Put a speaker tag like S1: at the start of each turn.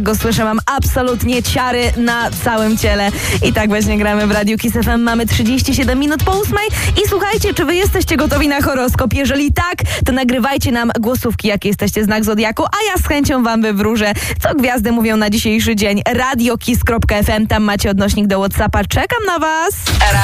S1: Go słyszę, mam absolutnie ciary na całym ciele. I tak właśnie gramy w Radiu Kiss FM. Mamy 37 minut po 8. I słuchajcie, czy wy jesteście gotowi na horoskop? Jeżeli tak, to nagrywajcie nam głosówki, jaki jesteście znak zodiaku, a ja z chęcią wam wywróżę, co gwiazdy mówią na dzisiejszy dzień. radiokiss.fm, tam macie odnośnik do WhatsAppa. Czekam na was.